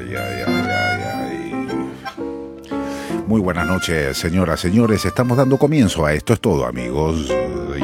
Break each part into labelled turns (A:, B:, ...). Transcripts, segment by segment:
A: Ay, ay, ay, ay. Muy buenas noches, señoras, señores. Estamos dando comienzo a Esto es Todo, amigos.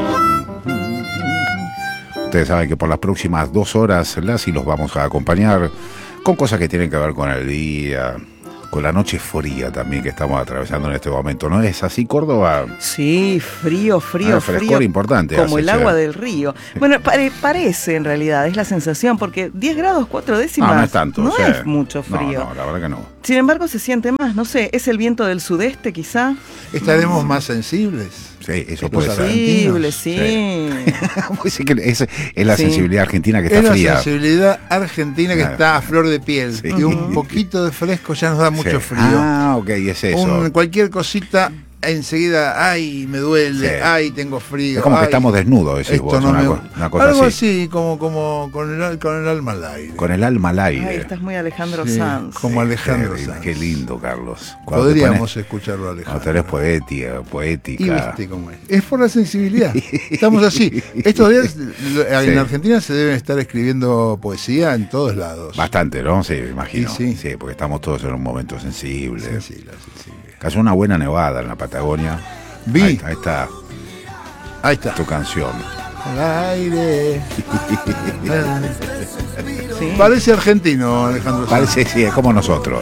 A: Ustedes saben que por las próximas 2 horas las y los vamos a acompañar con cosas que tienen que ver con el día, con la noche fría también que estamos atravesando en este momento. ¿No es así, Córdoba?
B: Sí, frío, frío,
A: frescor
B: frío.
A: Importante.
B: Como
A: hace,
B: el agua del río. Bueno, parece en realidad, es la sensación, porque 10 grados 4 décimas
A: no es tanto.
B: no es mucho frío.
A: No, la verdad que no.
B: Sin embargo, se siente más, no sé, ¿es el viento del sudeste quizá?
C: ¿Estaremos más sensibles?
A: Sí, eso
C: Estos
A: puede ser.
B: Sensible, sí.
A: Pues sí que es la
B: Sí.
A: sensibilidad argentina que está
C: Es
A: fría.
C: la sensibilidad argentina que
A: Claro.
C: está a flor de piel.
A: Sí.
C: Y un poquito de fresco ya nos da mucho
A: Sí.
C: frío.
A: Ah, ok, es eso.
C: Cualquier cosita, enseguida, ay, me duele,
A: Sí.
C: ay, tengo frío.
A: Es como que
C: ay,
A: estamos desnudos, decís
C: esto
A: vos,
C: no
A: una cosa
C: algo
A: así.
C: así, como con el alma al aire.
A: Con el alma al aire.
B: Ay, estás muy Alejandro
C: Sí,
B: Sanz.
C: como Alejandro
A: Qué-
C: Sanz.
A: Qué lindo, Carlos. Cuando te
C: Podríamos
A: pones-
C: escucharlo,
A: cuando
C: Alejandro.
A: tú eres poética.
C: Y viste cómo es. Es por la sensibilidad. Estamos así. Estos días en
A: Sí.
C: Argentina se deben estar escribiendo poesía en todos lados.
A: Bastante, ¿no? Sí, me imagino.
C: Y sí.
A: Porque estamos todos en un momento sensible.
C: Sensible.
A: Cayó una buena nevada en la Patagonia.
C: Vi.
A: Ahí está
C: Ahí está.
A: tu canción.
C: Al aire.
B: Sí.
C: Parece argentino, Alejandro Sanz.
A: Parece, sí, es como nosotros,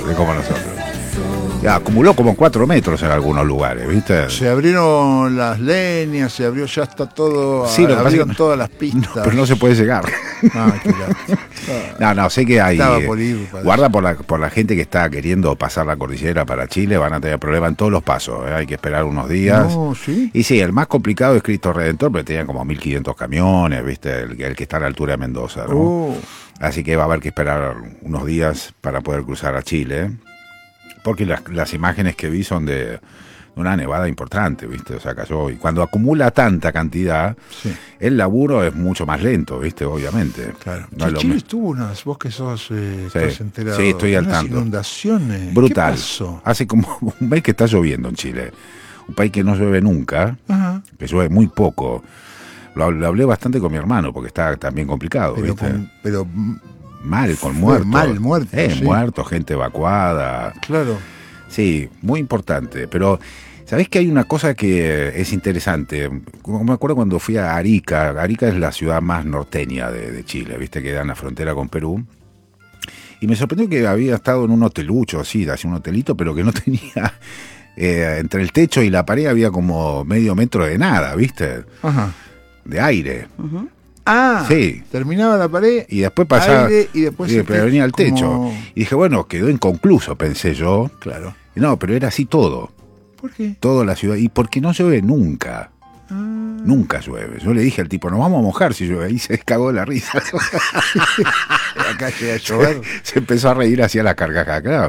A: Ya, acumuló como 4 metros en algunos lugares, ¿viste?
C: Se abrieron las leñas, se abrió, ya está todo.
A: Sí, lo que pasa
C: abrieron
A: es que-
C: todas las pistas.
A: Pero no se puede llegar.
C: Ah, qué lástima.
A: No, sé que hay.
C: Estaba por ir, parece.
A: Guarda por la gente que está queriendo pasar la cordillera para Chile, van a tener problemas en todos los pasos. Hay que esperar unos días.
C: No, sí.
A: Y sí, el más complicado es Cristo Redentor, pero tenían como 1500 camiones, ¿viste? El que está a la altura de Mendoza, ¿no?
C: Oh,
A: Así que va a haber que esperar unos días para poder cruzar a Chile. Porque las imágenes que vi son de una nevada importante, ¿viste? O sea, cayó. Y cuando acumula tanta cantidad,
C: sí,
A: el laburo es mucho más lento, ¿viste? Obviamente.
C: claro.
A: No es lo
C: Chile
A: mismo.
C: tuvo unas, vos que sos estás enterado.
A: Sí, estoy al
C: unas
A: tanto.
C: inundaciones.
A: Brutal.
C: ¿Qué pasó?
A: Hace como un mes que está lloviendo en Chile. Un país que no llueve nunca,
C: Ajá.
A: que llueve muy poco. Lo hablé bastante con mi hermano porque está también complicado,
C: Pero,
A: ¿viste?
C: pero
A: Mal, con
C: fue
A: muertos.
C: mal, muertos, sí.
A: Muertos, gente evacuada.
C: claro.
A: Sí, muy importante. Pero, ¿sabés que hay una cosa que es interesante? Me acuerdo cuando fui a Arica. Arica es la ciudad más norteña de Chile, ¿viste? Que da en la frontera con Perú. Y me sorprendió que había estado en un hotelucho, así, un hotelito, pero que no tenía... entre el techo y la pared había como medio metro de nada, ¿viste?
C: Ajá.
A: De aire.
B: Ujú.
C: Ah,
A: Sí.
C: terminaba la pared.
A: Y después pasaba...
C: Aire, y después
A: sí,
C: se
A: pero
C: te-
A: venía al techo.
C: como-
A: Y dije, bueno, quedó inconcluso, pensé yo.
C: Claro.
A: Y no, pero era así todo.
C: ¿Por qué?
A: Toda la ciudad. Y porque no llueve nunca.
C: Ah,
A: Nunca llueve. Yo le dije al tipo, nos vamos a mojar si llueve. Y se cagó de la risa.
C: acá llega a llover.
A: Se empezó a reír hacia la carcajada. Claro.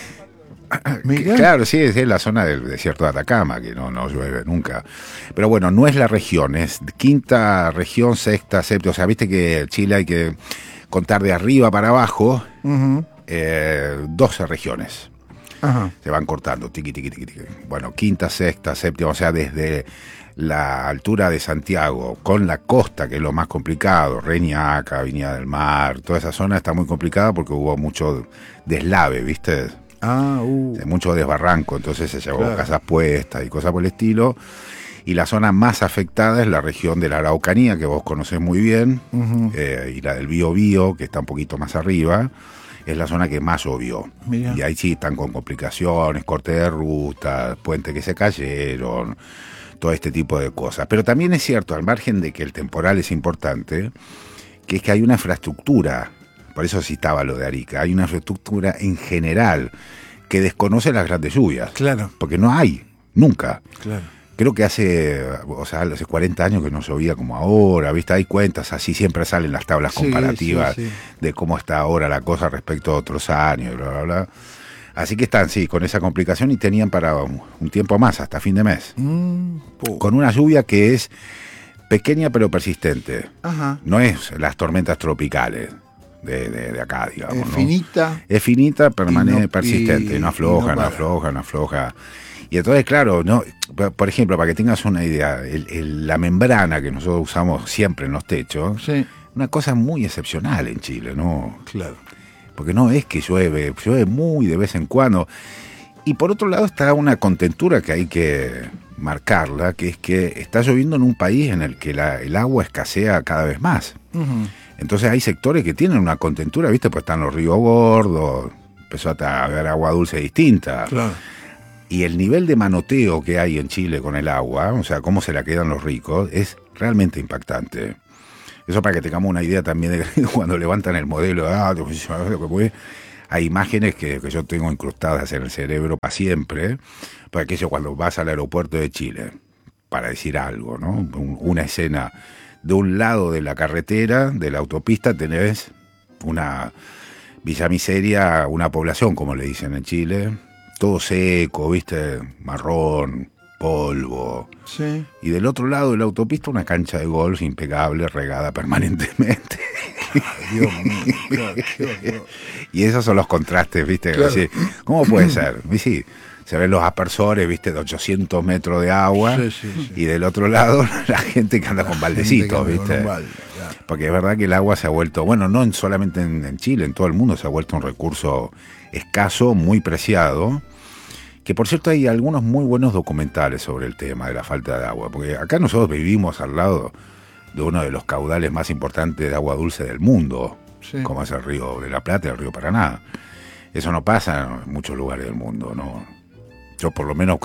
C: Mirá.
A: Claro, sí, es la zona del desierto de Atacama, que no llueve nunca. Pero bueno, no es la región, es quinta región, sexta, séptima. O sea, viste que Chile hay que contar de arriba para abajo
C: Ujú.
A: 12 regiones.
C: Ajá.
A: Se van cortando, tiqui, tiqui, tiqui, tiqui. Bueno, quinta, sexta, séptima, o sea, desde la altura de Santiago con la costa, que es lo más complicado, Reñaca, Viña del Mar, toda esa zona está muy complicada porque hubo mucho deslave, ¿viste?
C: Ah,
A: Mucho desbarranco, entonces se llevó
C: Claro.
A: casas puestas y cosas por el estilo. Y la zona más afectada es la región de la Araucanía, que vos conocés muy bien,
C: Ujú.
A: y la del Biobío, que está un poquito más arriba, es la zona que más llovió.
C: Mirá.
A: Y ahí sí están con complicaciones, corte de ruta, puentes que se cayeron, todo este tipo de cosas. Pero también es cierto, al margen de que el temporal es importante, que es que hay una infraestructura, por eso citaba lo de Arica, hay una infraestructura en general que desconoce las grandes lluvias,
C: Claro,
A: porque no hay, nunca.
C: claro.
A: Creo que hace 40 años que no llovía como ahora, ¿viste? Hay cuentas, así siempre salen las tablas
C: Sí,
A: comparativas
C: sí, sí.
A: de cómo está ahora la cosa respecto a otros años, bla, bla, bla. Así que están, sí, con esa complicación y tenían para un tiempo más, hasta fin de mes. Con una lluvia que es pequeña pero persistente.
C: Ajá.
A: No es las tormentas tropicales de acá, digamos.
C: Es
A: ¿no?
C: finita.
A: Es finita, permanente,
C: Y no-
A: persistente,
C: y
A: no afloja,
C: no
A: no
C: para.
A: afloja, no afloja. Y entonces, claro, no, por ejemplo, para que tengas una idea, la membrana que nosotros usamos siempre en los techos,
C: Sí,
A: una cosa muy excepcional en Chile, ¿no?
C: claro.
A: porque no es que llueve muy de vez en cuando. Y por otro lado está una contentura que hay que marcarla, que es que está lloviendo en un país en el que el agua escasea cada vez más.
C: Ujú.
A: Entonces hay sectores que tienen una contentura, ¿viste? Pues están los ríos gordos, empezó a haber agua dulce distinta.
C: Claro.
A: Y el nivel de manoteo que hay en Chile con el agua, o sea, cómo se la quedan los ricos, es realmente impactante. Eso para que tengamos una idea también de que cuando levantan el modelo, lo que fue, hay imágenes que yo tengo incrustadas en el cerebro para siempre, para aquello cuando vas al aeropuerto de Chile, para decir algo, ¿no? Una escena, de un lado de la carretera, de la autopista, tenés una Villa Miseria, una población, como le dicen en Chile, todo seco, ¿viste? Marrón, polvo.
C: Sí.
A: Y del otro lado de la autopista una cancha de golf impecable, regada permanentemente.
C: Dios mío, claro, Dios.
A: Y esos son los contrastes, ¿viste?
C: Claro.
A: Así, ¿cómo puede ser? Y sí, se ven los aspersores, ¿viste? De 800 metros de agua.
C: Sí, sí, sí.
A: Y del otro lado la gente que anda con baldecitos,
C: Gente que anda
A: ¿viste?
C: con un balde, claro.
A: Porque es verdad que el agua se ha vuelto, bueno, no solamente en Chile, en todo el mundo se ha vuelto un recurso escaso, muy preciado. Que por cierto hay algunos muy buenos documentales sobre el tema de la falta de agua, porque acá nosotros vivimos al lado de uno de los caudales más importantes de agua dulce del mundo,
C: Sí.
A: como es el río de la Plata y el río Paraná. Eso no pasa en muchos lugares del mundo, ¿no? Yo por lo menos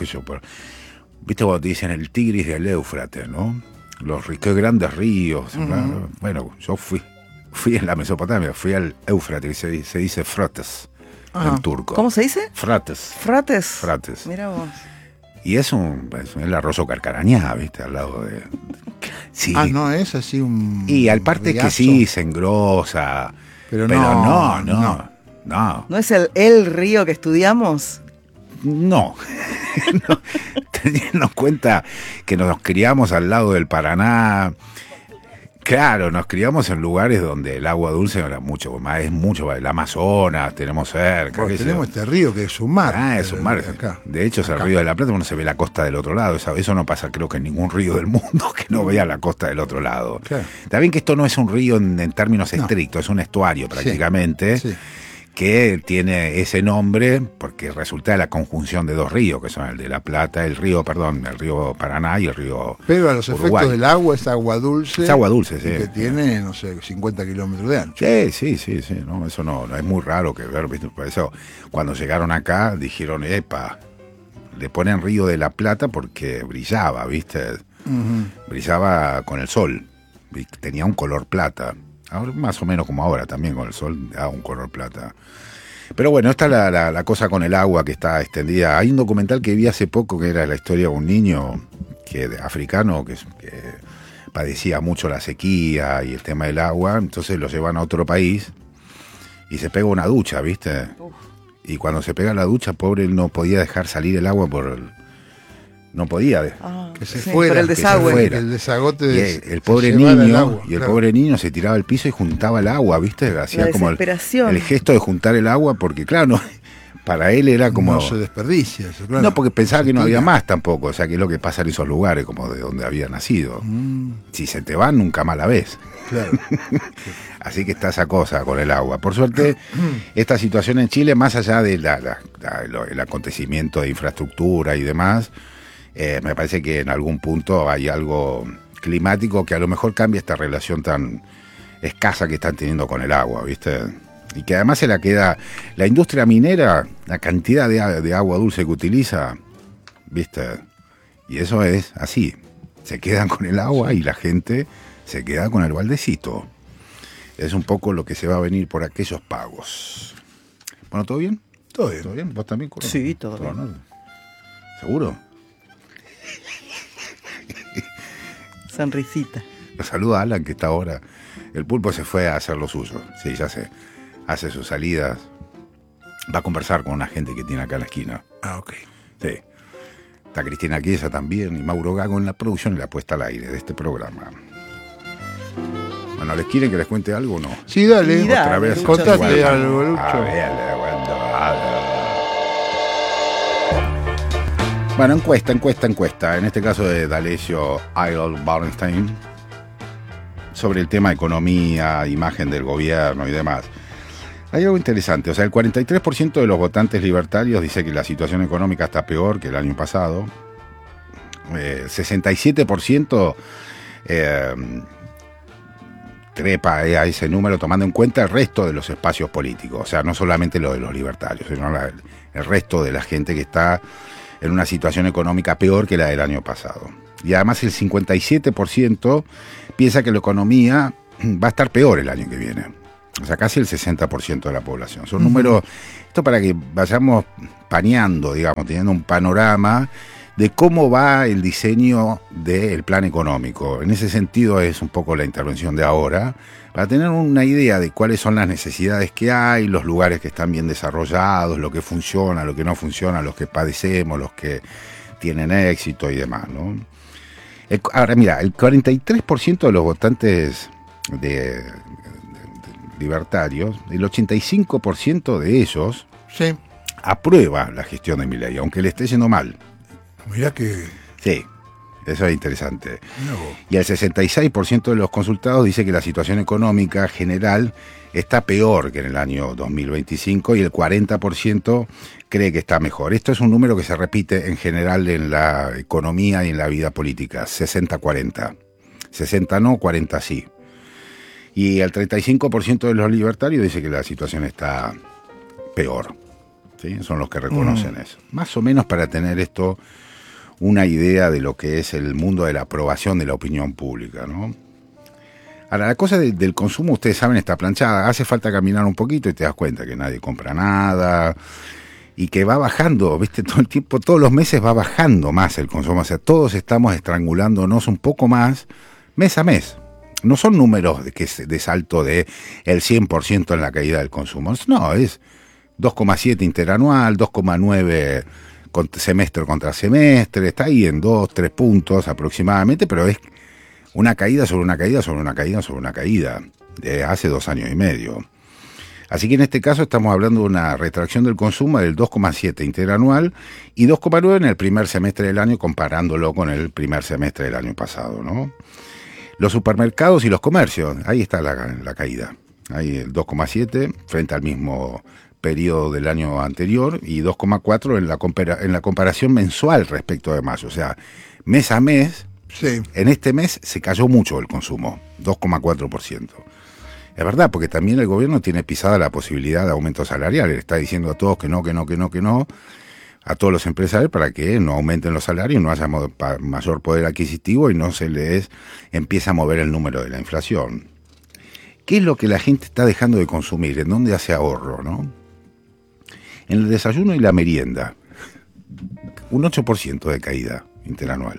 A: viste cuando te dicen el Tigris y el Éufrates, ¿no? Qué grandes ríos.
C: Ujú.
A: Bueno, yo fui en la Mesopotamia, fui al Éufrates, se dice Frates
C: Ajá.
A: en turco.
B: ¿Cómo se dice?
A: Frates.
B: Frates.
A: Frates.
B: Mira vos.
A: Y es el arroyo Carcarañá, ¿viste? Al lado de... Sí.
C: Ah, no es así un.
A: Y al parte que
C: riazo.
A: sí, se engrosa.
C: Pero
A: no.
B: ¿No es el río que estudiamos?
A: No. No. Teniendo en cuenta que nos criamos al lado del Paraná. Claro, nos criamos en lugares donde el agua dulce era mucho más, el Amazonas, tenemos cerca.
C: Bueno,
A: qué sé
C: tenemos
A: yo.
C: este río que es un mar.
A: Es un mar.
C: Acá.
A: De hecho, es el
C: Acá.
A: río de la Plata, uno se ve la costa del otro lado. Eso no pasa, creo que en ningún río del mundo que no vea la costa del otro lado.
C: Claro.
A: Está bien que esto no es un río en términos
C: No.
A: estrictos, es un estuario prácticamente,
C: Sí.
A: que tiene ese nombre porque resulta de la conjunción de dos ríos, que son el de la Plata, el río Paraná y el río
C: Pero a los
A: Uruguay.
C: efectos del agua es agua dulce.
A: Es agua dulce, sí.
C: y que tiene, no sé, 50 kilómetros de ancho.
A: Sí, no, eso no es muy raro que ver, ¿viste? Por eso cuando llegaron acá dijeron, epa, le ponen Río de la Plata porque brillaba, ¿viste?
C: Ujú.
A: Brillaba con el sol, tenía un color plata. Ahora, más o menos como ahora también con el sol da un color plata. Pero bueno, esta es la cosa con el agua que está extendida. Hay un documental que vi hace poco que era la historia de un niño africano que padecía mucho la sequía y el tema del agua, entonces lo llevan a otro país y se pega una ducha, ¿viste? Y cuando se pega la ducha, pobre, él no podía dejar salir el agua no podía.
C: Que se
B: Sí,
C: fuera.
B: por el
C: que se
B: desagüe.
C: fuera, el desagote
A: Y el pobre
C: se llevara
A: niño,
C: el agua,
A: y el
C: claro.
A: pobre niño se tiraba al piso y juntaba el agua, ¿viste? Hacía como
B: desesperación.
A: el gesto de juntar el agua, porque claro, no, para él era como...
C: No se desperdicia eso, claro.
A: No, porque pensaba
C: Se
A: que no había
C: tira.
A: más tampoco, o sea, que es lo que pasa en esos lugares, como de donde había nacido. Si se te van, nunca más la ves.
C: Claro.
A: Así que está esa cosa con el agua. Por suerte, esta situación en Chile, más allá de el acontecimiento de infraestructura y demás, me parece que en algún punto hay algo climático que a lo mejor cambia esta relación tan escasa que están teniendo con el agua, ¿viste? Y que además se la queda la industria minera, la cantidad de agua dulce que utiliza, ¿viste? Y eso es así. Se quedan con el agua y la gente se queda con el baldecito. Es un poco lo que se va a venir por aquellos pagos. Bueno, ¿todo bien?
C: Todo bien.
A: ¿Todo bien? ¿Vos también, Curro?
B: Sí, todo bien.
A: en orden? ¿Seguro?
B: Sonrisita.
A: Lo saluda Alan, que está ahora. El pulpo se fue a hacer lo suyo. Sí, ya sé. Hace sus salidas. Va a conversar con una gente que tiene acá en la esquina.
C: Ah, ok.
A: Sí. Está Cristina Chiesa también y Mauro Gago en la producción y la puesta al aire de este programa. Bueno, ¿les quieren que les cuente algo o no?
C: Sí, dale.
B: Y
A: Otra
B: dale,
A: vez.
B: Lucho,
C: Contate
B: sí.
C: algo, Lucho.
A: A ver, bueno, encuesta. En este caso de D'Alessio Eil Bernstein, sobre el tema economía, imagen del gobierno y demás. Hay algo interesante, o sea, el 43% de los votantes libertarios dice que la situación económica está peor que el año pasado. 67% trepa a ese número tomando en cuenta el resto de los espacios políticos, o sea, no solamente lo de los libertarios, sino el resto de la gente que está en una situación económica peor que la del año pasado. Y además el 57% piensa que la economía va a estar peor el año que viene. O sea, casi el 60% de la población. Son números, esto para que vayamos paneando, digamos, teniendo un panorama de cómo va el diseño del plan económico. En ese sentido es un poco la intervención de ahora, para tener una idea de cuáles son las necesidades que hay, los lugares que están bien desarrollados, lo que funciona, lo que no funciona, los que padecemos, los que tienen éxito y demás, ¿no? Ahora, mira, el 43% de los votantes libertarios, el 85% de ellos
C: Sí.
A: aprueba la gestión de Milei, aunque le esté yendo mal.
C: Mirá que...
A: Sí, eso es interesante.
C: mirá vos.
A: Y el 66% de los consultados dice que la situación económica general está peor que en el año 2025 y el 40% cree que está mejor. Esto es un número que se repite en general en la economía y en la vida política, 60-40. 60 no, 40 sí. Y el 35% de los libertarios dice que la situación está peor. ¿Sí? Son los que reconocen eso. Más o menos para tener esto una idea de lo que es el mundo de la aprobación de la opinión pública, ¿no? Ahora, la cosa del consumo, ustedes saben, está planchada. Hace falta caminar un poquito y te das cuenta que nadie compra nada y que va bajando, ¿viste? Todo el tiempo, todos los meses va bajando más el consumo. O sea, todos estamos estrangulándonos un poco más mes a mes. No son números de salto de el 100% en la caída del consumo. No, es 2,7 interanual, 2,9 semestre contra semestre, está ahí en 2-3 puntos aproximadamente, pero es una caída sobre una caída sobre una caída sobre una caída de hace 2 años y medio. Así que en este caso estamos hablando de una retracción del consumo del 2,7 interanual y 2,9 en el primer semestre del año comparándolo con el primer semestre del año pasado, ¿no? Los supermercados y los comercios, ahí está la caída. Ahí el 2,7 frente al mismo periodo del año anterior y 2,4 en la comparación mensual respecto de mayo. O sea, mes a mes,
C: Sí.
A: en este mes se cayó mucho el consumo, 2,4%. Es verdad, porque también el gobierno tiene pisada la posibilidad de aumento salarial. Le está diciendo a todos que no, a todos los empresarios para que no aumenten los salarios, no haya mayor poder adquisitivo y no se les empieza a mover el número de la inflación. ¿Qué es lo que la gente está dejando de consumir? ¿En dónde hace ahorro, no? En el desayuno y la merienda, un 8% de caída interanual.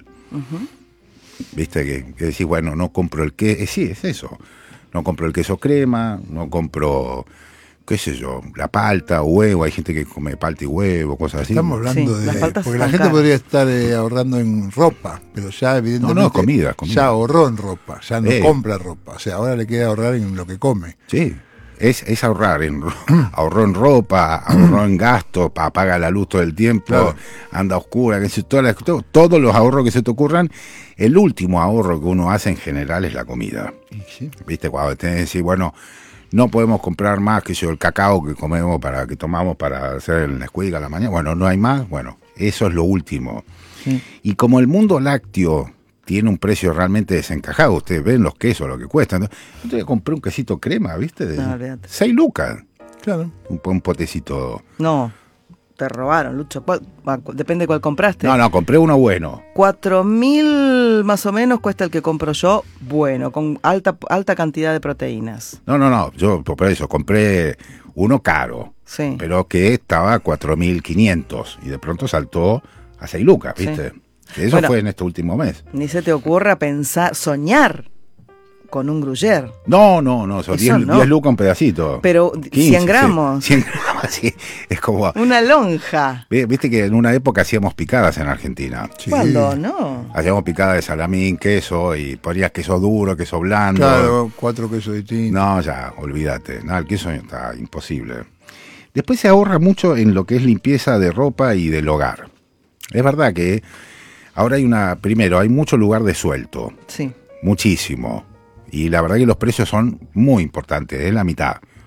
A: Viste que decís, bueno, no compro el queso, sí, es eso. No compro el queso crema, no compro, qué sé yo, la palta, huevo, hay gente que come palta y huevo, cosas así.
C: Estamos hablando
B: Sí, las
C: de...
B: paltas
C: Porque la
B: están
C: gente
B: caras.
C: podría estar ahorrando en ropa, pero ya evidentemente...
A: No, comida.
C: Ya ahorró en ropa, ya no
A: Sí.
C: compra ropa. O sea, ahora le queda ahorrar en lo que come.
A: Sí, es ahorrar, ahorró en ropa, ahorró en gastos, apaga la luz todo el tiempo,
C: Claro.
A: anda oscura, todos los ahorros que se te ocurran. El último ahorro que uno hace en general es la comida.
C: Y sí.
A: ¿Viste? Cuando tenés que decir, bueno, no podemos comprar más que el cacao que comemos que tomamos para hacer en la escuela a la mañana. Bueno, no hay más. Bueno, eso es lo último.
B: Sí.
A: Y como el mundo lácteo tiene un precio realmente desencajado, ustedes ven los quesos, lo que cuestan. Yo te compré un quesito crema, ¿viste? De
B: No, olvídate.
A: 6 lucas.
C: Claro.
A: Un potecito.
B: No, te robaron, Lucho. Depende de cuál compraste.
A: No, compré uno bueno.
B: 4.000 más o menos cuesta el que compro yo, bueno, con alta cantidad de proteínas.
A: No, yo por eso compré uno caro,
B: Sí.
A: pero que estaba a 4.500 y de pronto saltó a 6 lucas, ¿viste? Eso
B: Bueno,
A: fue en este último mes.
B: Ni se te ocurra soñar con un gruyère.
A: No, son
B: Eso
A: 10
B: no.
A: lucas un pedacito.
B: Pero 100 gramos.
A: Sí, 100 gramos, sí. Es como...
B: Una lonja.
A: Viste que en una época hacíamos picadas en Argentina.
C: Sí.
B: ¿Cuándo? No.
A: Hacíamos picadas de salamín, queso, y ponías queso duro, queso blando.
C: Claro, 4 quesos distintos.
A: No, ya, olvídate. No, el queso está imposible. Después se ahorra mucho en lo que es limpieza de ropa y del hogar. Es verdad que ahora hay mucho lugar de suelto.
B: Sí.
A: Muchísimo. Y la verdad que los precios son muy importantes, es la mitad.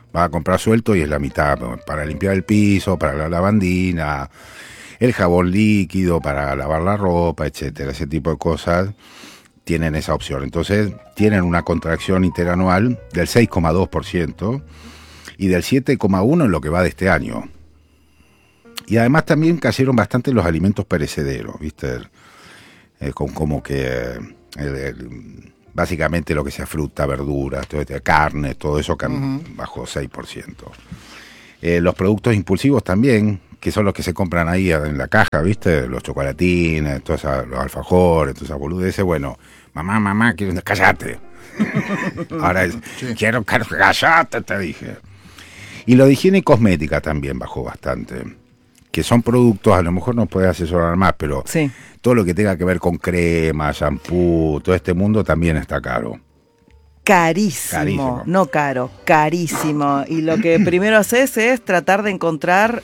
A: Vas a comprar suelto y es la mitad para limpiar el piso, para la lavandina, el jabón líquido para lavar la ropa, etcétera. Ese tipo de cosas tienen esa opción. Entonces tienen una contracción interanual del 6,2% y del 7,1% en lo que va de este año. Y además también cayeron bastante los alimentos perecederos, ¿viste? Como que básicamente lo que sea fruta, verduras, carne, todo eso bajó 6%. Los productos impulsivos también, que son los que se compran ahí en la caja, ¿viste? Los chocolatines, los alfajores, todas esas boludeces. Bueno, mamá, cállate. Ahora quiero cállate, te dije. Y lo de higiene y cosmética también bajó bastante. Que son productos, a lo mejor nos puede asesorar más, pero
B: Sí.
A: todo lo que tenga que ver con crema, shampoo, todo este mundo también está caro.
B: Carísimo, no caro, carísimo. Y lo que primero haces es tratar de encontrar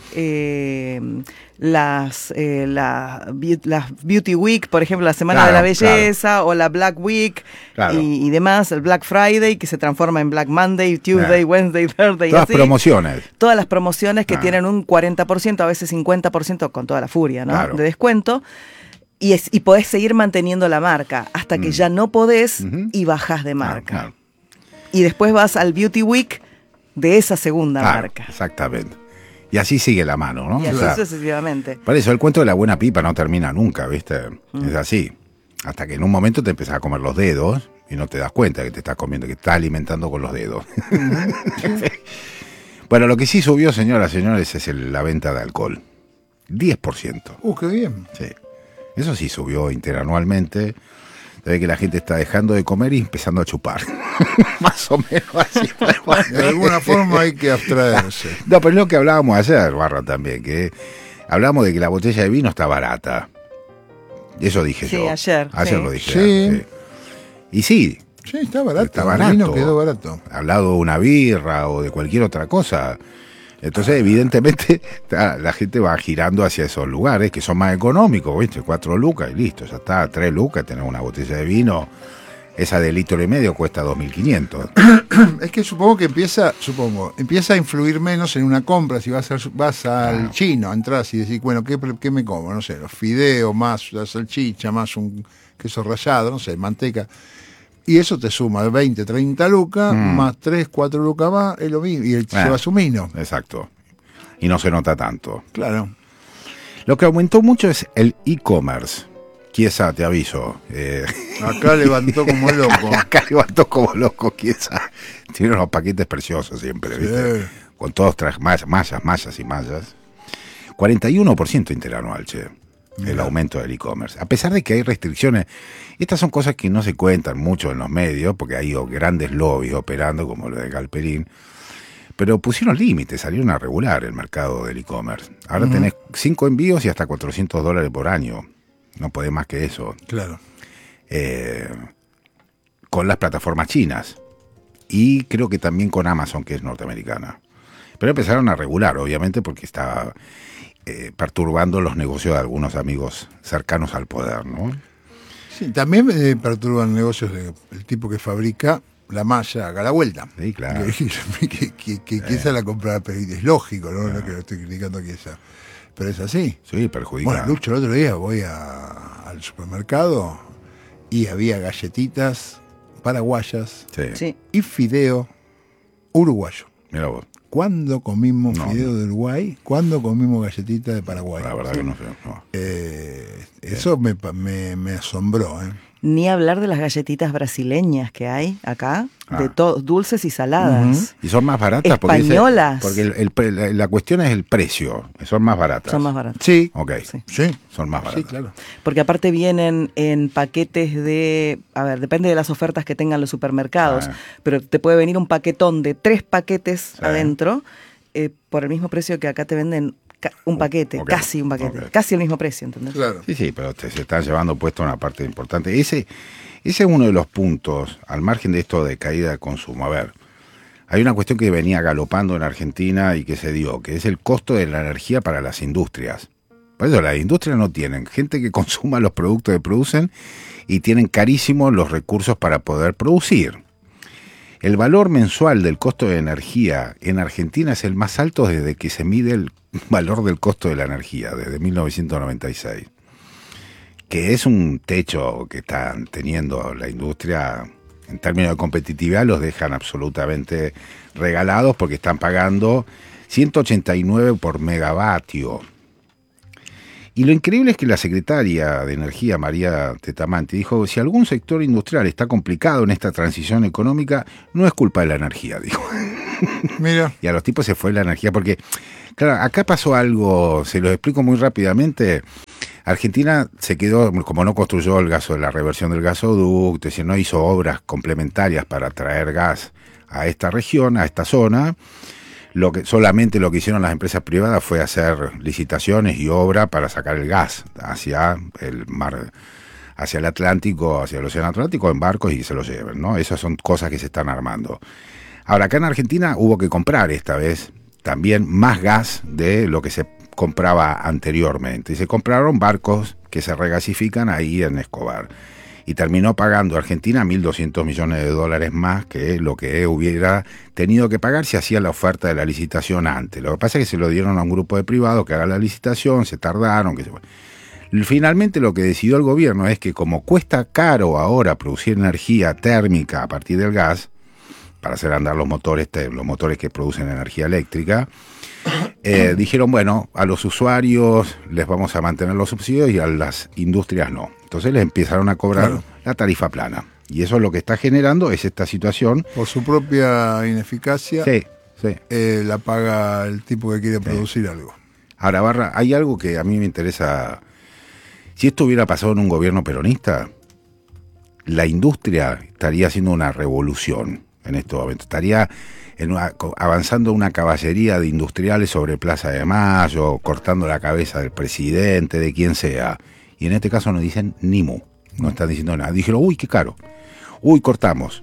B: las Beauty Week, por ejemplo, la Semana de la Belleza, o la Black Week, y demás, el Black Friday, que se transforma en Black Monday, Tuesday, Wednesday, Thursday.
A: Todas promociones.
B: Todas las promociones que tienen un 40%, a veces 50%, con toda la furia, ¿no? De descuento. Y podés seguir manteniendo la marca hasta que ya no podés y bajás de marca. Y después vas al Beauty Week de esa segunda marca.
A: Exactamente. Y así sigue la mano, ¿no?
B: Y así sucesivamente.
A: Por eso el cuento de la buena pipa no termina nunca, ¿viste? Es así. Hasta que en un momento te empezás a comer los dedos y no te das cuenta que te estás comiendo, que te estás alimentando con los dedos. Bueno, lo que sí subió, señoras y señores, es la venta de alcohol. 10%.
C: Qué bien.
A: Sí. Eso sí subió interanualmente. Se ve que la gente está dejando de comer y empezando a chupar. Más o menos así.
C: De alguna forma hay que abstraerse.
A: No, pero es lo que hablábamos ayer, Barra, también, que hablábamos de que la botella de vino está barata. Eso dije yo.
B: Sí, ayer.
A: Ayer lo dije.
C: Sí.
A: Y sí.
C: Sí, está barato.
A: Está barato.
C: El vino quedó barato.
A: Al lado de una birra o de cualquier otra cosa. Entonces, evidentemente, la gente va girando hacia esos lugares que son más económicos, ¿viste? 4 lucas y listo, ya está. 3 lucas, tenés una botella de vino. Esa de litro y medio cuesta 2.500.
C: Es que supongo que empieza a influir menos en una compra. Si vas al chino, entras y decís, bueno, ¿qué me como? No sé, los fideos más la salchicha, más un queso rallado, no sé, manteca. Y eso te suma 20, 30 lucas, más 3, 4 lucas más, es lo mismo. Y él lleva su vino.
A: Exacto. Y no se nota tanto.
C: Claro.
A: Lo que aumentó mucho es el e-commerce. Chiesa, te aviso.
C: Acá levantó como loco.
A: Acá levantó como loco, Chiesa. Tiene unos paquetes preciosos siempre, ¿viste?
C: Sí.
A: Con todos mallas y mallas. 41% interanual, che. El aumento del e-commerce. A pesar de que hay restricciones, estas son cosas que no se cuentan mucho en los medios, porque hay grandes lobbies operando, como lo de Galperín, pero pusieron límites, salieron a regular el mercado del e-commerce. Ahora tenés 5 envíos y hasta $400 por año. No podés más que eso.
C: Claro.
A: Con las plataformas chinas. Y creo que también con Amazon, que es norteamericana. Pero empezaron a regular, obviamente, porque estaba perturbando los negocios de algunos amigos cercanos al poder, ¿no?
C: Sí, también perturban negocios del tipo que fabrica la malla haga la vuelta.
A: Sí, claro.
C: Que Chiesa la compra, pero es lógico, ¿no? No es que lo estoy criticando a Chiesa. Pero es así.
A: Sí, perjudica.
C: Bueno, Lucho, el otro día voy al supermercado y había galletitas paraguayas
A: Sí.
C: y fideo uruguayo.
A: Mira vos.
C: ¿Cuándo comimos fideo de Uruguay? ¿Cuándo comimos galletitas de Paraguay?
A: La verdad que no sé. No.
C: Eso me asombró.
B: Ni hablar de las galletitas brasileñas que hay acá, de dulces y saladas.
A: Y son más baratas
B: españolas.
A: porque la cuestión es el precio. Son más baratas.
B: Son más baratas.
C: Sí.
A: Ok.
C: Sí.
A: Son más baratas.
C: Sí, claro.
B: Porque aparte vienen en paquetes depende de las ofertas que tengan los supermercados, pero te puede venir un paquetón de 3 paquetes adentro por el mismo precio que acá te venden un paquete, casi un paquete, casi el mismo precio, ¿entendés?
C: Claro.
A: Sí, pero se están llevando puesto una parte importante. Ese es uno de los puntos, al margen de esto de caída de consumo. A ver, hay una cuestión que venía galopando en Argentina y que se dio, que es el costo de la energía para las industrias. Por eso las industrias no tienen gente que consuma los productos que producen y tienen carísimos los recursos para poder producir. El valor mensual del costo de energía en Argentina es el más alto desde que se mide el valor del costo de la energía, desde 1996. Que es un techo que están teniendo la industria, en términos de competitividad, los dejan absolutamente regalados porque están pagando 189 por megavatio. Y lo increíble es que la secretaria de Energía, María Tetamanti, dijo: si algún sector industrial está complicado en esta transición económica, no es culpa de la energía, dijo.
C: Mira.
A: Y a los tipos se fue la energía, porque, claro, acá pasó algo, se lo explico muy rápidamente. Argentina se quedó, como no construyó la reversión del gasoducto, es decir, no hizo obras complementarias para traer gas a esta región, a esta zona. Solamente lo que hicieron las empresas privadas fue hacer licitaciones y obra para sacar el gas hacia el mar, hacia el Atlántico, hacia el Océano Atlántico en barcos y se lo lleven, ¿no? Esas son cosas que se están armando. Ahora, acá en Argentina hubo que comprar esta vez también más gas de lo que se compraba anteriormente. Y se compraron barcos que se regasifican ahí en Escobar. Y terminó pagando Argentina $1.200 millones más que lo que hubiera tenido que pagar si hacía la oferta de la licitación antes. Lo que pasa es que se lo dieron a un grupo de privados que haga la licitación, se tardaron. Finalmente lo que decidió el gobierno es que como cuesta caro ahora producir energía térmica a partir del gas, para hacer andar los motores que producen energía eléctrica, dijeron, bueno, a los usuarios les vamos a mantener los subsidios y a las industrias no. Entonces les empezaron a cobrar la tarifa plana. Y eso es lo que está generando, es esta situación.
C: Por su propia ineficacia,
A: sí.
C: La paga el tipo que quiere producir algo.
A: Ahora, Barra, hay algo que a mí me interesa. Si esto hubiera pasado en un gobierno peronista, la industria estaría haciendo una revolución en este momento. Estaría avanzando una caballería de industriales sobre Plaza de Mayo, cortando la cabeza del presidente, de quien sea. Y en este caso no dicen ni mu, no están diciendo nada. Dijeron, uy, qué caro, uy, cortamos,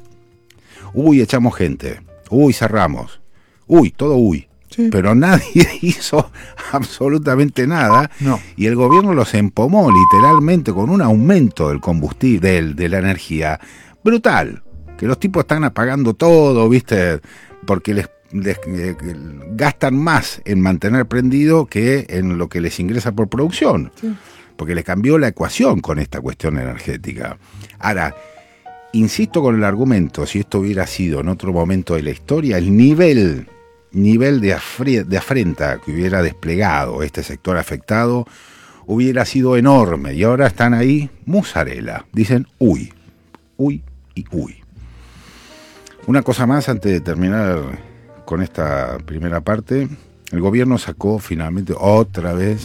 A: uy, echamos gente, uy, cerramos, uy, todo uy. Sí. Pero nadie hizo absolutamente nada.
C: No.
A: Y el gobierno los empomó literalmente con un aumento del combustible, de la energía, brutal. Que los tipos están apagando todo, ¿viste? Porque les gastan más en mantener prendido que en lo que les ingresa por producción. Sí. Porque les cambió la ecuación con esta cuestión energética. Ahora, insisto con el argumento, si esto hubiera sido en otro momento de la historia, el nivel de afrenta que hubiera desplegado este sector afectado hubiera sido enorme. Y ahora están ahí, musarela. Dicen, uy, uy y uy. Una cosa más antes de terminar con esta primera parte. El gobierno sacó finalmente otra vez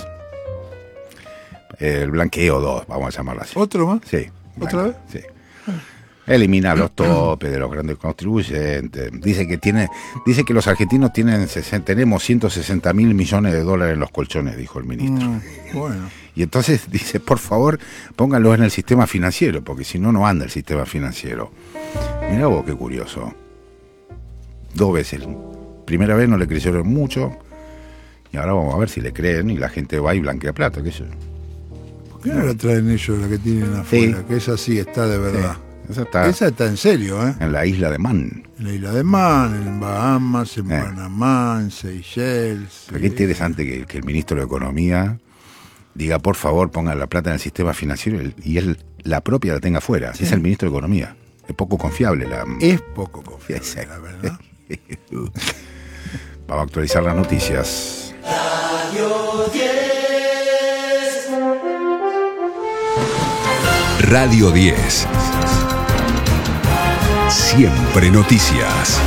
A: el blanqueo 2, vamos a llamarlo así.
C: ¿Otro más?
A: Sí.
C: ¿Otra vez?
A: Sí. Elimina los topes de los grandes contribuyentes. Dice que los argentinos tenemos 160.000 millones de dólares en los colchones, dijo el ministro.
C: Bueno.
A: Y entonces dice, por favor, pónganlos en el sistema financiero, porque si no, no anda el sistema financiero. Mirá vos, qué curioso. 2 veces. Primera vez no le creyeron mucho, y ahora vamos a ver si le creen, y la gente va y blanquea plata, qué sé yo.
C: ¿Por qué no la traen ellos, la que tienen afuera? Sí. Que esa sí está de verdad. Sí. Esa está en serio, ¿eh?
A: En la isla de Man.
C: En la isla de Man, en Bahamas, en Panamá, en Seychelles.
A: Pero qué interesante que el ministro de Economía diga, por favor, pongan la plata en el sistema financiero y él la propia la tenga afuera. Sí. Es el ministro de Economía. Es poco confiable.
C: Es poco confiable, la verdad.
A: Vamos a actualizar las noticias.
D: Radio 10. Radio 10. Siempre noticias.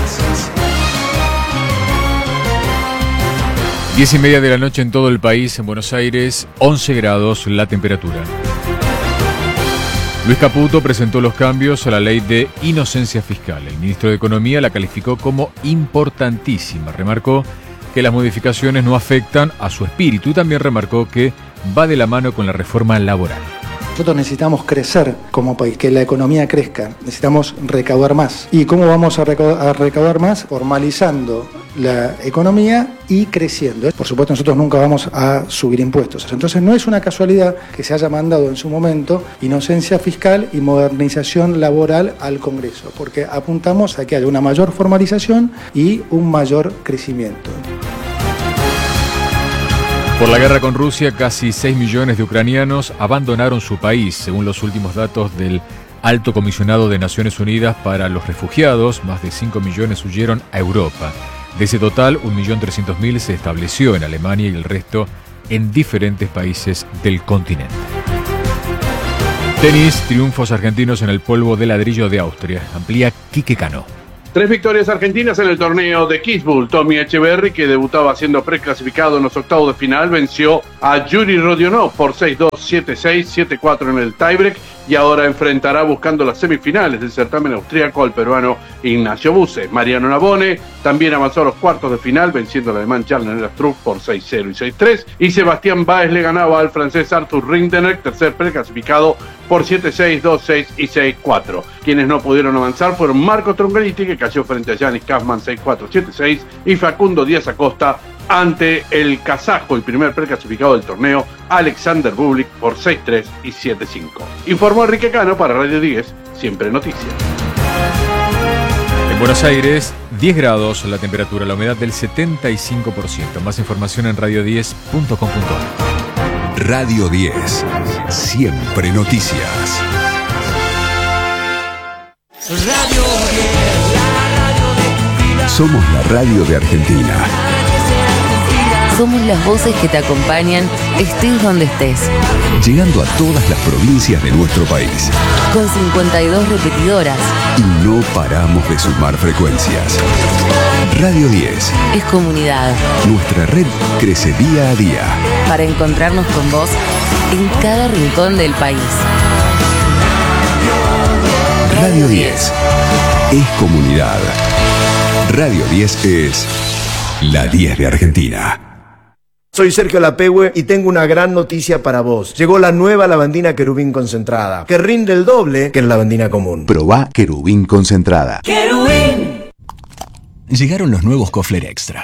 E: 10:30 de la noche en todo el país, en Buenos Aires, 11 grados la temperatura. Luis Caputo presentó los cambios a la ley de inocencia fiscal. El ministro de Economía la calificó como importantísima. Remarcó que las modificaciones no afectan a su espíritu y también remarcó que va de la mano con la reforma laboral.
F: Nosotros necesitamos crecer como país, que la economía crezca, necesitamos recaudar más. ¿Y cómo vamos a recaudar más? Formalizando la economía y creciendo. Por supuesto, nosotros nunca vamos a subir impuestos. Entonces, no es una casualidad que se haya mandado en su momento inocencia fiscal y modernización laboral al Congreso, porque apuntamos a que haya una mayor formalización y un mayor crecimiento.
E: Por la guerra con Rusia, casi 6 millones de ucranianos abandonaron su país, según los últimos datos del Alto Comisionado de Naciones Unidas para los Refugiados. Más de 5 millones huyeron a Europa. De ese total, 1.300.000 se estableció en Alemania y el resto en diferentes países del continente. Tenis, triunfos argentinos en el polvo de ladrillo de Austria. Amplía Quique Cano.
G: 3 victorias argentinas en el torneo de Kitzbühel. Tommy Echeverry, que debutaba siendo preclasificado en los octavos de final, venció a Yuri Rodionov por 6-2, 7-6, 7-4 en el tiebreak y ahora enfrentará buscando las semifinales del certamen austríaco al peruano Ignacio Buse. Mariano Navone también avanzó a los cuartos de final, venciendo al alemán Jan Struff por 6-0 y 6-3, y Sebastián Báez le ganaba al francés Arthur Rindeneck, tercer preclasificado, por 7-6, 2-6 y 6-4. Quienes no pudieron avanzar fueron Marco Tronchetti, que cayó frente a Yanis Kaufman 6-4, 7-6, y Facundo Díaz Acosta ante el kazajo y primer preclasificado del torneo, Alexander Bublik, por 6-3 y 7-5. Informó Enrique Cano para Radio 10, Siempre Noticias.
E: En Buenos Aires, 10 grados la temperatura, la humedad del 75%. Más información en radio10.com.ar.
D: Radio 10. Siempre noticias.
H: Radio 10, la radio de tu vida.
D: Somos la radio de Argentina.
I: Somos las voces que te acompañan, estés donde estés.
D: Llegando a todas las provincias de nuestro país.
I: Con 52 repetidoras.
D: Y no paramos de sumar frecuencias. Radio 10.
I: Es comunidad.
D: Nuestra red crece día a día.
I: Para encontrarnos con vos en cada rincón del país.
D: Radio 10. Es comunidad. Radio 10 es la 10 de Argentina.
J: Soy Sergio Lapehue y tengo una gran noticia para vos. Llegó la nueva lavandina Querubín concentrada, que rinde el doble que la lavandina común.
D: Probá Querubín concentrada.
H: ¡Querubín!
K: Llegaron los nuevos Kofler Extra.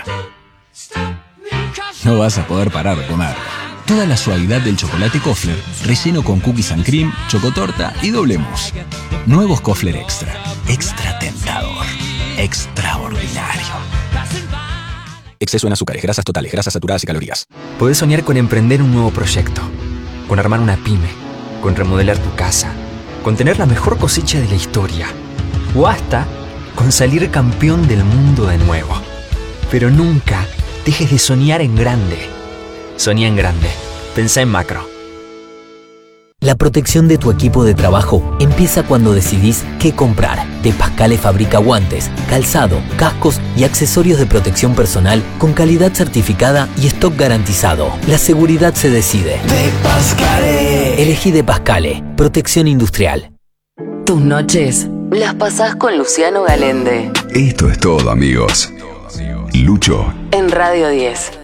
K: No vas a poder parar de comer. Toda la suavidad del chocolate Kofler, relleno con cookies and cream, chocotorta y doble mousse. Nuevos Kofler Extra. Extra tentador. Extraordinario. Exceso en azúcares, grasas totales, grasas saturadas y calorías.
L: Podés soñar con emprender un nuevo proyecto, con armar una pyme, con remodelar tu casa, con tener la mejor cosecha de la historia, o hasta con salir campeón del mundo de nuevo. Pero nunca dejes de soñar en grande. Soñá en grande. Pensá en macro.
M: La protección de tu equipo de trabajo empieza cuando decidís qué comprar. De Pascale fabrica guantes, calzado, cascos y accesorios de protección personal con calidad certificada y stock garantizado. La seguridad se decide.
H: De Pascale.
M: Elegí De Pascale. Protección industrial.
I: Tus noches las pasás con Luciano Galende.
D: Esto es todo, amigos. Lucho.
I: En Radio 10.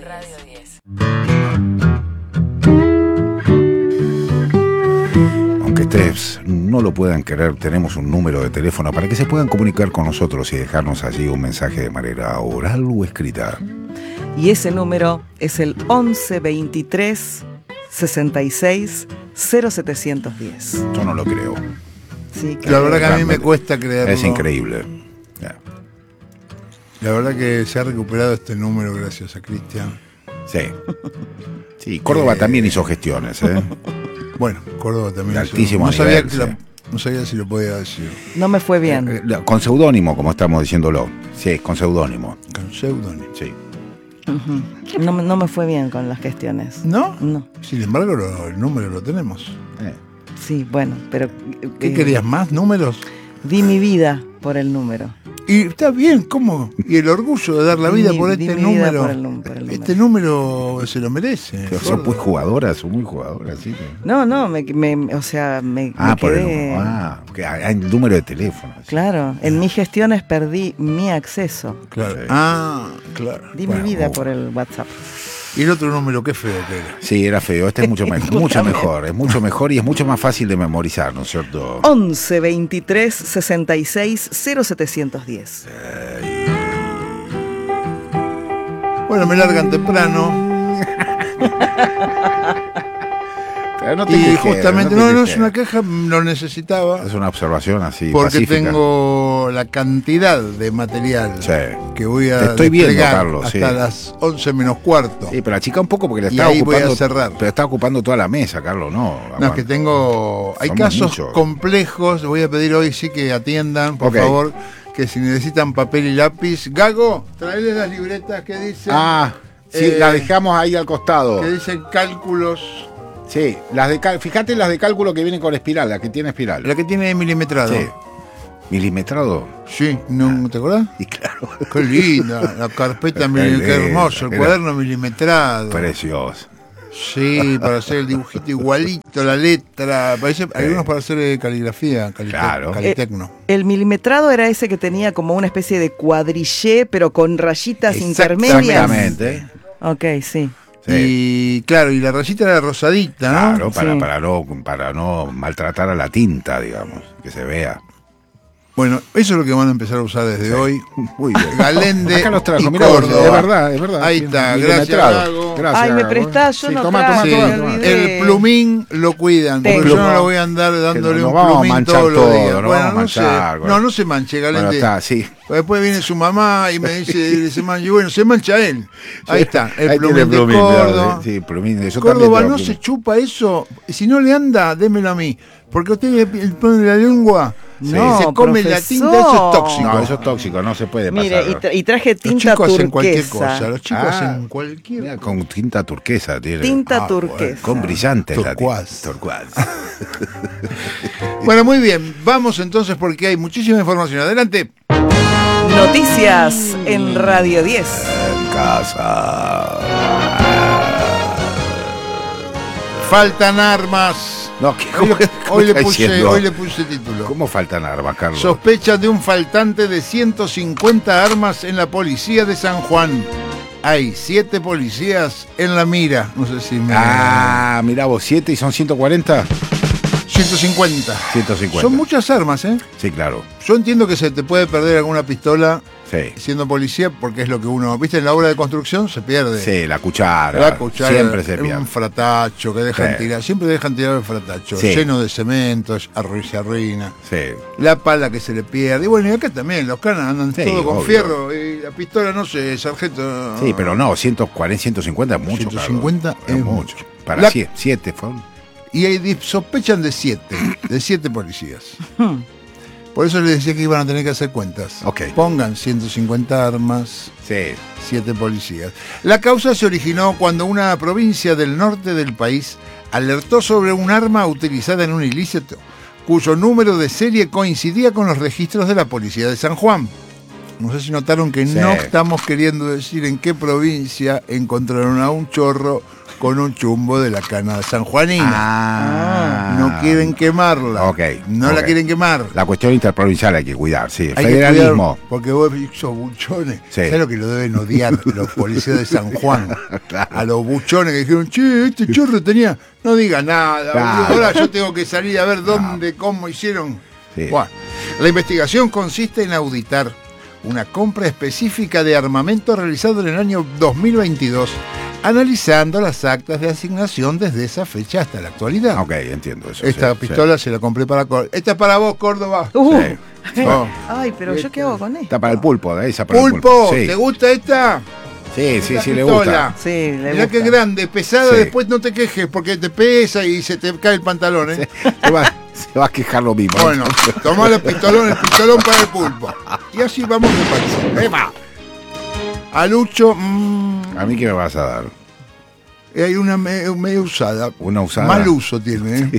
A: Aunque ustedes no lo puedan creer, tenemos un número de teléfono para que se puedan comunicar con nosotros y dejarnos allí un mensaje de manera oral o escrita.
B: Y ese número es el 11 23 66 0710.
A: Yo no lo creo.
B: Sí,
C: la verdad que a mí me cuesta creerlo.
A: Es increíble. Yeah.
C: La verdad que se ha recuperado este número gracias a Cristian.
A: Sí. Sí, Córdoba también hizo gestiones, ¿eh?
C: Bueno, Córdoba también.
A: Altísimo
C: no
A: nivel,
C: no sabía si lo podía decir.
B: No me fue bien.
A: Con seudónimo, como estamos diciéndolo. Sí, con seudónimo.
C: Con seudónimo.
A: Sí.
B: Uh-huh. No me fue bien con las gestiones.
C: ¿No?
B: No.
C: Sin embargo, el número lo tenemos.
B: Sí, bueno, pero...
C: ¿Qué querías más? ¿Números?
B: Di mi vida por el número.
C: Y está bien, ¿cómo? Y el orgullo de dar la vida por este número. Por el este número se lo merece.
A: Son muy jugadoras, sí.
B: No, me quedé...
A: porque hay el número de teléfono. ¿Sí?
B: Claro, en mis gestiones perdí mi acceso.
C: Claro. Sí. Claro.
B: Di mi vida por el WhatsApp.
C: Y el otro número, qué feo que era.
A: Sí, era feo. Este es mucho mejor. mucho mejor. Es mucho mejor y es mucho más fácil de memorizar, ¿no es cierto?
B: 11 23 66 0710.
C: Bueno, me largan temprano.
A: No te
C: y
A: quejes,
C: justamente,
A: no
C: no es una queja, lo necesitaba.
A: Es una observación así
C: porque
A: pacífica.
C: tengo la cantidad de material que voy a
A: te estoy viendo,
C: desplegar
A: Carlos,
C: hasta las 11 menos cuarto.
A: Sí, pero achica un poco porque le
C: Y
A: está
C: ahí voy
A: ocupando.
C: a cerrar.
A: Pero está ocupando toda la mesa, Carlos, no.
C: No, es que tengo. Hay
A: Somos
C: casos
A: muchos.
C: complejos. Voy a pedir hoy sí que atiendan, por
A: Ok.
C: favor, que si necesitan papel y lápiz. Gago, traerles las libretas que dicen.
A: Sí, las dejamos ahí al costado.
C: Que dicen cálculos.
A: Sí, fíjate las de cálculo que vienen con espiral, la que tiene espiral.
C: La que tiene milimetrado.
A: Sí. ¿Milimetrado?
C: Sí, ¿no te acordás?
A: Y claro.
C: Qué linda, la carpeta, qué hermoso, el cuaderno milimetrado.
A: Precioso.
C: Sí, para hacer el dibujito igualito, la letra. Parece, algunos para hacer caligrafía, calitecno.
B: El milimetrado era ese que tenía como una especie de cuadrillé, pero con rayitas intermedias.
A: Exactamente.
B: Ok, sí.
C: Y claro, y la rayita era rosadita, ¿no?
A: Claro, para no maltratar a la tinta, digamos, que se vea.
C: Bueno, eso es lo que van a empezar a usar desde hoy.
A: Muy bien.
C: Galende
A: Acá los trajo,
C: y
A: mirá,
C: Córdoba.
A: es verdad.
C: Ahí está, gracias, Gago.
A: Gracias,
B: Ay, me
A: Gago.
B: prestás, yo
A: Sí,
B: no
A: toma.
C: El plumín lo cuidan, porque yo no lo voy a andar dándole un plumín todos los días. Bueno, no sé. No se manche, Galende.
A: Bueno, está, sí.
C: Después viene su mamá y me dice, se mancha. Bueno, se mancha él. Ahí está, el
A: Ahí
C: plumín
A: tiene
C: de Córdoba.
A: Sí, plumín. Yo
C: Córdoba
A: también
C: no
A: tengo
C: se chupa eso. Si no le anda, démelo a mí. Porque usted le pone la lengua.
B: No,
C: se come la tinta, eso es tóxico.
A: No, eso es tóxico, no se puede pasar.
B: Mire, y traje tinta
C: los chicos
B: turquesa.
C: hacen cualquier cosa, los chicos hacen cualquier
A: cosa. Con tinta turquesa tiene.
B: Tinta turquesa.
A: Bueno, con brillantes.
C: Turquoise.
A: Turquoise.
C: Bueno, muy bien, vamos entonces porque hay muchísima información. Adelante.
B: Noticias en Radio 10.
A: En casa.
C: Faltan armas.
A: No,
C: hoy le puse título.
A: ¿Cómo faltan armas, Carlos?
C: Sospechan de un faltante de 150 armas en la policía de San Juan. Hay 7 policías en la mira. No sé si me...
A: mirá vos, 7 y son 140.
C: 150.
A: 150.
C: Son muchas armas, ¿eh?
A: Sí, claro.
C: Yo entiendo que se te puede perder alguna pistola
A: sí.
C: siendo policía, porque es lo que uno... ¿Viste? En la obra de construcción se pierde.
A: Sí, la cuchara.
C: La cuchara
A: siempre se pierde.
C: Un fratacho que dejan tirar. Siempre dejan tirar el fratacho.
A: Sí.
C: Lleno de cemento, se arruina.
A: Sí.
C: La pala que se le pierde. Y bueno, y acá también, los canas andan todo con fierro. Y la pistola, no sé, sargento...
A: Sí, pero no, 140, 150 es mucho.
C: 150
A: Carlos.
C: es mucho.
A: Para 7 fueron.
C: Y sospechan de 7 policías. Por eso les decía que iban a tener que hacer cuentas.
A: Okay.
C: Pongan 150 armas,
A: sí.
C: 7 policías. La causa se originó cuando una provincia del norte del país alertó sobre un arma utilizada en un ilícito, cuyo número de serie coincidía con los registros de la policía de San Juan. No sé si notaron que no estamos queriendo decir en qué provincia encontraron a un chorro con un chumbo de la cana sanjuanina. No quieren quemarla. No la quieren quemar.
A: La cuestión interprovincial hay que cuidar, sí.
C: Hay
A: Federalismo.
C: Que cuidar, porque vos sos buchones.
A: Sí.
C: ¿Sabes lo que lo deben odiar los policías de San Juan? Claro. A los buchones que dijeron, che, este chorro tenía... No diga nada. Claro. Ahora yo tengo que salir a ver dónde, cómo hicieron. Sí. Bueno, la investigación consiste en auditar una compra específica de armamento realizado en el año 2022, analizando las actas de asignación desde esa fecha hasta la actualidad.
A: Ok, entiendo eso.
C: Esta pistola se la compré para Córdoba. Esta es para vos, Córdoba.
A: Sí.
B: Oh. Ay, pero ¿yo qué hago con esta?
A: Está para el pulpo, esa para
C: ¿Pulpo?
A: El pulpo. Sí.
C: ¿Te gusta esta?
A: Sí, le gusta.
B: Sí, le gusta.
C: Mirá que grande, pesada, después no te quejes porque te pesa y se te cae el pantalón, ¿eh?
A: Se va a quejar lo mismo.
C: Bueno, tomá el pistolón para el pulpo. Y así vamos de país. A Lucho...
A: ¿A mí qué me vas a dar?
C: Hay una medio usada.
A: Una usada.
C: Mal uso tiene, ¿eh?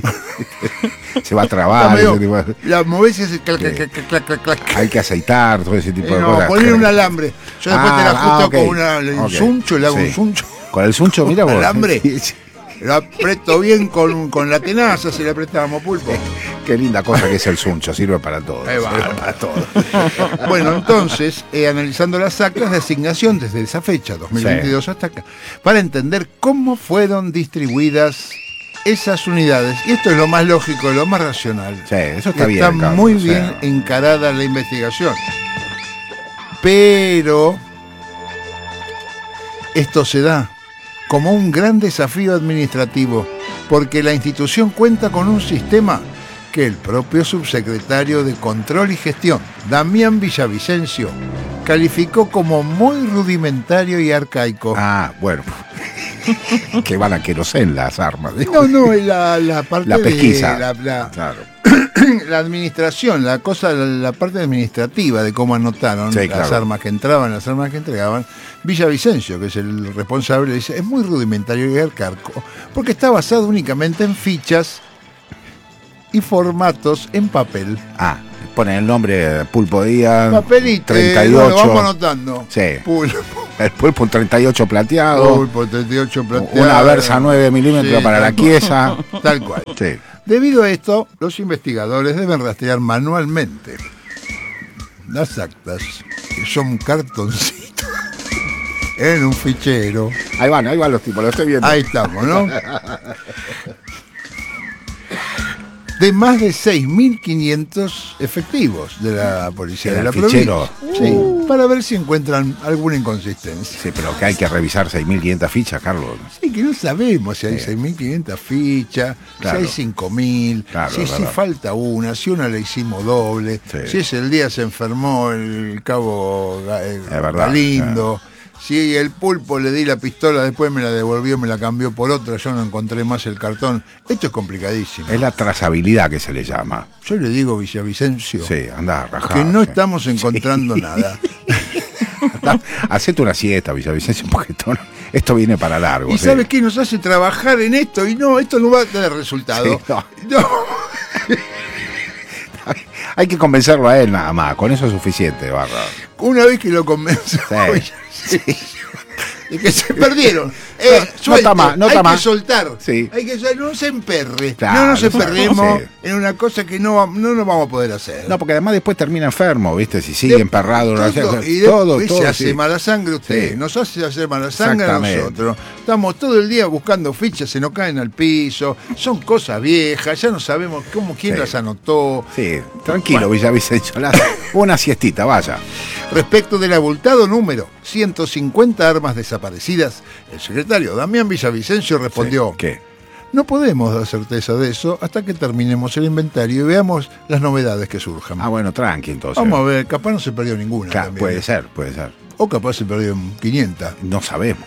A: Se va a trabar.
C: La movés y hace clac.
A: Hay que aceitar, todo ese tipo de cosas.
C: Poner un alambre. Yo después te la ajusto con un suncho, le hago un suncho.
A: ¿Con el suncho? Mira vos.
C: Alambre. Lo aprieto bien con la tenaza, se le apretamos, pulpo.
A: Qué linda cosa que es el suncho, sirve para todo.
C: Sirve para todo. Bueno, entonces, analizando las actas de asignación desde esa fecha, 2022 hasta acá, para entender cómo fueron distribuidas esas unidades. Y esto es lo más lógico, lo más racional.
A: Sí, eso está bien.
C: Está muy bien encarada la investigación. Pero Esto se da como un gran desafío administrativo, porque la institución cuenta con un sistema que el propio subsecretario de Control y Gestión, Damián Villavicencio, calificó como muy rudimentario y arcaico.
A: Ah, bueno. Que van a querosén las armas.
C: No, la parte
A: la pesquisa.
C: Claro. La administración, la parte administrativa de cómo anotaron las armas que entraban, las armas que entregaban. Villavicencio, que es el responsable, dice, es muy rudimentario y arcaico, porque está basado únicamente en fichas y formatos en papel.
A: Ah, ponen el nombre Pulpo Díaz,
C: papelito,
A: 38.
C: Lo vamos anotando.
A: Sí.
C: Pulpo.
A: El pulpo 38 plateado.
C: Pulpo 38 plateado.
A: Una Versa 9 milímetros para la quiesa.
C: Tal cual.
A: Sí.
C: Debido a esto, los investigadores deben rastrear manualmente las actas, que son cartoncitos, en un fichero.
A: Ahí van los tipos, lo estoy viendo.
C: Ahí estamos, ¿no? De más de 6.500 efectivos de la policía de la provincia. Sí, para ver si encuentran alguna inconsistencia.
A: Sí, pero que hay que revisar 6.500 fichas, Carlos.
C: Sí, que no sabemos si hay 6.500 fichas,
A: claro.
C: Si hay 5.000,
A: claro,
C: si falta una, si una la hicimos doble, si ese día se enfermó el cabo Galindo. Claro. Si el pulpo le di la pistola, después me la devolvió, me la cambió por otra, yo no encontré más el cartón. Esto es complicadísimo.
A: Es la trazabilidad que se le llama.
C: Yo le digo, Villavicencio,
A: sí, anda, rajá,
C: que no estamos encontrando nada.
A: Hacete una siesta, Villavicencio, porque esto viene para largo.
C: ¿Y sabes qué nos hace trabajar en esto? Y no, esto no va a tener resultado.
A: Sí, no. Hay que convencerlo a él nada más, con eso es suficiente, Barra.
C: Una vez que lo convenzo, sí. Y que se perdieron.
A: No
C: hay
A: más.
C: Que soltar.
A: Sí.
C: Hay que no se emperre.
A: Claro,
C: no nos emperremos en una cosa que no nos vamos a poder hacer.
A: No, porque además después termina enfermo, ¿viste? Si sigue emperrado.
C: Todo se hace mala sangre usted. Sí. Nos hace hacer mala sangre a nosotros. Estamos todo el día buscando fichas, se nos caen al piso. Son cosas viejas, ya no sabemos quién las anotó.
A: Sí, tranquilo, Villavicencio. Una siestita, vaya.
C: Respecto del abultado número 150 armas desaparecidas, el secretario Damián Villavicencio respondió:
A: ¿Qué?
C: No podemos dar certeza de eso hasta que terminemos el inventario y veamos las novedades que surjan.
A: Ah, bueno, tranqui entonces.
C: Vamos a ver, capaz no se perdió ninguna.
A: Claro,
C: también.
A: puede ser.
C: O capaz se perdió 500.
A: No sabemos.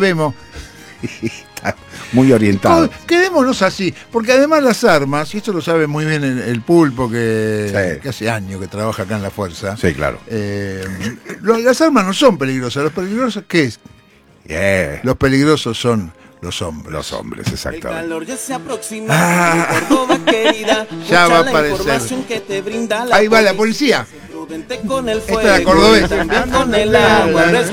A: Muy orientado.
C: Quedémonos así, porque además las armas, y esto lo sabe muy bien el pulpo que hace años que trabaja acá en la fuerza.
A: Sí, claro.
C: Las armas no son peligrosas. ¿Los peligrosos qué es? Los peligrosos son los hombres.
A: Los hombres, exactamente.
H: El calor ya se aproxima. Córdoba querida,
C: ya va a aparecer. Ahí va la policía.
H: Con el fuego,
C: esta es la cordobesa.
H: con el agua.